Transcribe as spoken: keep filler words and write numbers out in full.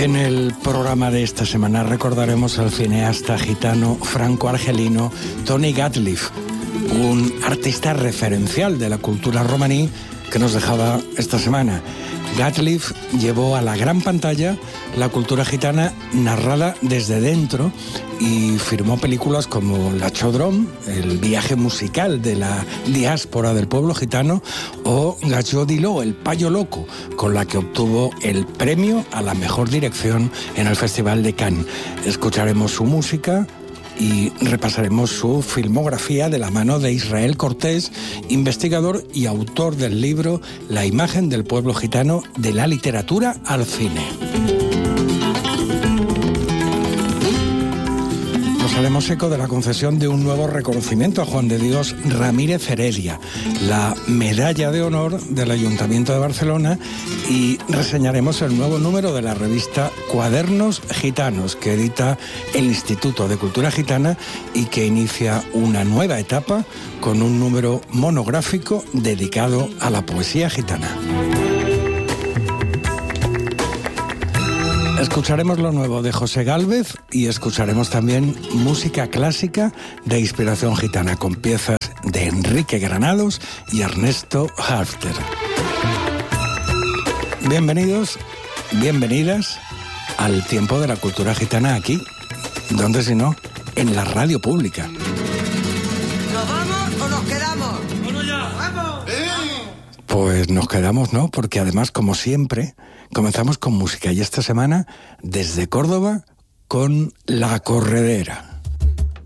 En el programa de esta semana recordaremos al cineasta gitano franco-argelino Tony Gatliff, un artista referencial de la cultura romaní que nos dejaba esta semana. Gatliff llevó a la gran pantalla la cultura gitana narrada desde dentro y firmó películas como La Chaudron, el viaje musical de la diáspora del pueblo gitano, o Gacho Dilo, el payo loco, con la que obtuvo el premio a la mejor dirección en el Festival de Cannes. Escucharemos su música y repasaremos su filmografía de la mano de Israel Cortés, investigador y autor del libro La imagen del pueblo gitano, de la literatura al cine. Nos haremos eco de la concesión de un nuevo reconocimiento a Juan de Dios Ramírez Heredia, la medalla de honor del Ayuntamiento de Barcelona, y reseñaremos el nuevo número de la revista Cuadernos Gitanos, que edita el Instituto de Cultura Gitana y que inicia una nueva etapa con un número monográfico dedicado a la poesía gitana. Escucharemos lo nuevo de José Gálvez y escucharemos también música clásica de inspiración gitana con piezas de Enrique Granados y Ernesto Halfter. Bienvenidos, bienvenidas al tiempo de la cultura gitana aquí, donde si no, en la radio pública. ¿Nos vamos o nos quedamos? ¡Bueno ya! ¡Vamos! Pues nos quedamos, ¿no? Porque además, como siempre, comenzamos con música y esta semana desde Córdoba con La Corredera.